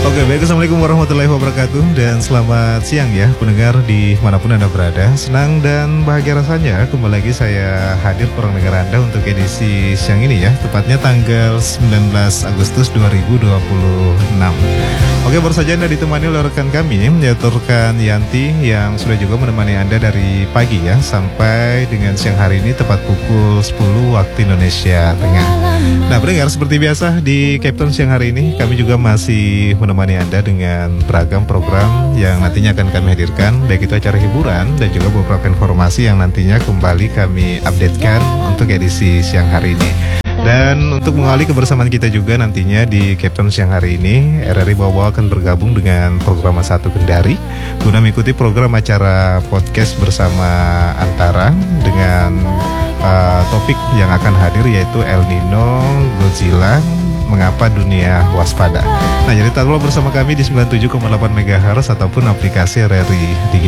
Oke, baik, Assalamualaikum warahmatullahi wabarakatuh. Dan selamat siang ya pendengar dimanapun Anda berada. Senang dan bahagia rasanya kembali lagi saya hadir ke ruang dengar Anda untuk edisi siang ini ya. Tepatnya tanggal 19 Agustus 2026. Oke, baru saja Anda ditemani oleh rekan kami, yaitu rekan Yanti, yang sudah juga menemani Anda dari pagi ya, sampai dengan siang hari ini tepat pukul 10 waktu Indonesia Tengah. Nah, pendengar, seperti biasa di Captain siang hari ini kami juga masih menemani Anda dengan beragam program yang nantinya akan kami hadirkan, baik itu acara hiburan dan juga beberapa informasi yang nantinya kembali kami updatekan untuk edisi siang hari ini. Dan untuk mengawali kebersamaan kita juga nantinya di Captain siang hari ini, RRI Bawah akan bergabung dengan program Satu Kendari guna mengikuti program acara podcast bersama Antara dengan topik yang akan hadir yaitu El Nino, Godzilla, mengapa dunia waspada. Nah, jadi tetaplah bersama kami di 97,8 MHz ataupun aplikasi RRI Digital.